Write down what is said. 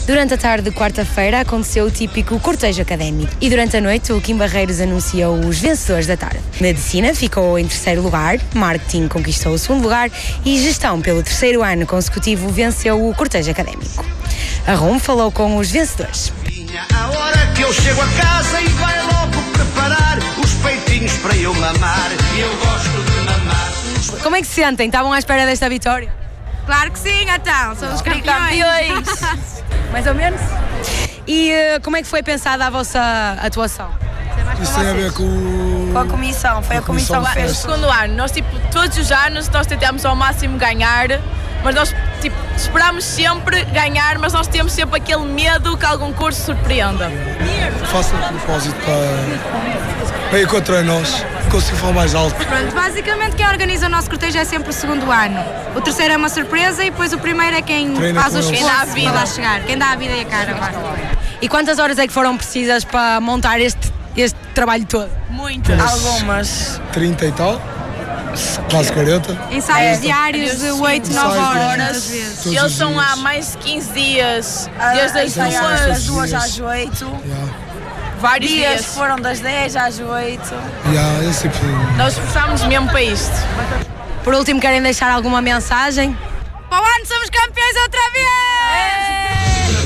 Durante a tarde de quarta-feira aconteceu o típico cortejo académico e durante a noite o Kim Barreiros anunciou os vencedores da tarde. Medicina ficou em terceiro lugar, Marketing conquistou o segundo lugar e Gestão, pelo terceiro ano consecutivo, venceu o cortejo académico. A RUM falou com os vencedores. A hora que eu chego a casa e vai logo preparar os peitinhos para eu mamar. E eu gosto de mamar. Como é que se sentem? Estavam à espera desta vitória? Claro que sim, então, somos campeões. Mais ou menos? E como é que foi pensada a vossa atuação? Isso tem a ver com a comissão, foi a comissão que fez. Segundo ano, nós todos os anos nós tentamos ao máximo ganhar, mas nós esperamos sempre ganhar, mas nós temos sempre aquele medo que algum curso surpreenda. Faço um propósito para ir contra nós, consigo falar mais alto. Pronto, basicamente quem organiza o nosso cortejo é sempre o segundo ano. O terceiro é uma surpresa e depois o primeiro é quem faz o esforço para lá chegar. Quem dá a vida e a cara. E quantas horas é que foram precisas para montar este trabalho todo? Muitas. Algumas. 30 e tal, quase 40. Ensaios diários de 8, 9 horas, muitas vezes. Eles são há mais de 15 dias, desde as 2 às 8. Vários dias foram das 10 às 8. Nós esforçámos mesmo para isto. Por último, querem deixar alguma mensagem? Para o ano somos campeões outra vez!